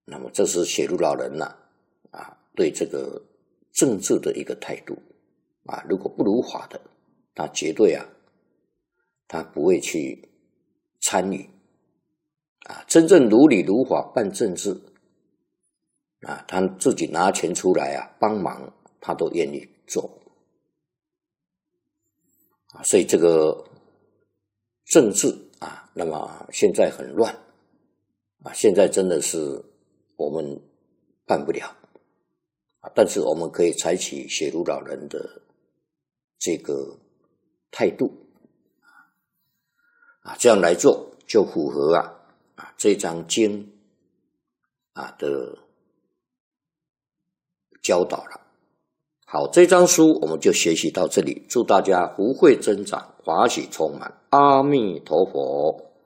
那么这是写如老人对这个政治的一个态度如果不如法的，他绝对他不会去参与真正如理如法办政治他自己拿钱出来帮忙，他都愿意做所以这个政治那么现在很乱现在真的是我们办不了但是我们可以采取写如老人的这个态度这样来做就符合这张经的教导了。好，这张书我们就学习到这里，祝大家福慧增长，法喜充满，阿弥陀佛。